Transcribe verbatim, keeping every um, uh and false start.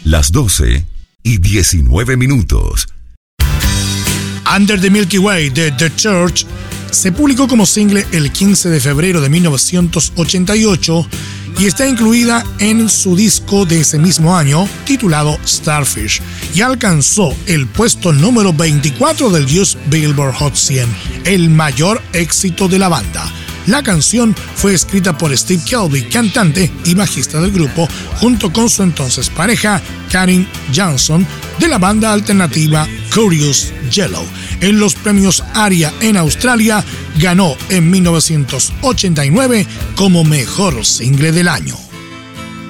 Las doce y diecinueve minutos. Under the Milky Way de The Church se publicó como single el quince de febrero de mil novecientos ochenta y ocho y está incluida en su disco de ese mismo año titulado Starfish y alcanzó el puesto número veinticuatro del U S Billboard Hot cien, el mayor éxito de la banda. La canción fue escrita por Steve Kilbey, cantante y bajista del grupo, junto con su entonces pareja, Karin Johnson, de la banda alternativa Curious Yellow. En los premios ARIA en Australia, ganó en mil novecientos ochenta y nueve como mejor single del año.